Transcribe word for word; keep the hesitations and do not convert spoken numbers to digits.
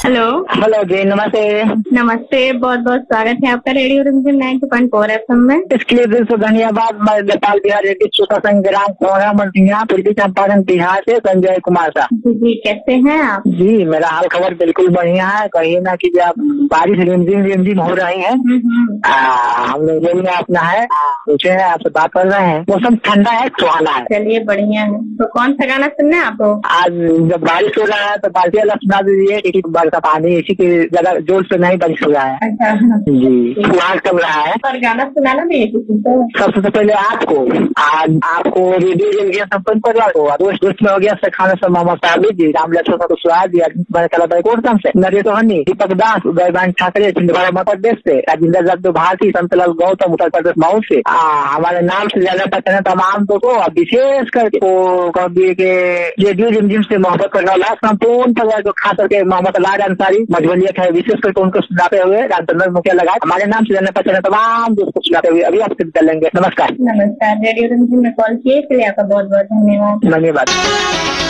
Hello hello जी, नमस्ते। नमस्ते, बहुत बहुत स्वागत है आपका रेडियो रिमझिम नाइन्टी पॉइंट फोर एफएम में। इसके लिए दिल से धन्यवाद। मैं नेपाल बिहार रेडियो श्रोता संघ ग्राम कोहरा मंटिया पूर्वी चंपारण बिहार से संजय कुमार साहब। जी जी, कैसे हैं आप? जी, मेरा हाल खबर बिल्कुल बढ़िया है। कहिए ना कि जब बारिश रिमझिम रिमझिम हो रही है, हम लोग में अपना है पूछे हैं, आपसे बात कर रहे हैं। मौसम ठंडा है, सुहाना है। चलिए बढ़िया है। तो कौन सा गाना सुनना है आपको? आज जब बारिश हो रहा है तो बाल्टी वाला सुना दीजिए, क्योंकि बरसा पानी इसी के ज्यादा जोर से नहीं बारिश हो रहा है। अच्छा जी, फुहार चल रहा है। और गाना सुनाना भी है किसी को? सबसे पहले आपको आज आपको रेडियो रेडियो संपन्न परिवार को दोस्त दोस्त में हो गया सखाना से मोहम्मद साबिर जी, राम लक्ष्मण को सुहा दिया बैकोटम से नरेश सोहनी, दीपक दास, उदयभान ठाकरे छिंदवाड़ा मध्य प्रदेश से, राजेंद्र जादव भारती, संतलाल गौतम उत्तर प्रदेश मऊ से। आ, हमारे नाम से ज्यादा पहचाने तमाम दोस्तों और विशेष करके कह दिए कि रेडियो रिमझिम से मोहब्बत करने वाला संपूर्ण परिवार को, खास करके मोहम्मद लाल अंसारी मजबूलियत है, विशेष करके उनको सुनाते हुए रामचंद्र मुखिया लगाए हमारे नाम से जाने पहचाने तमाम दोस्तों को सुनाते हुए अभी आपसे विदा लेंगे। नमस्कार। नमस्कार। रेडियो रिमझिम में कॉल किए इसके लिए आपका बहुत बहुत धन्यवाद। धन्यवाद।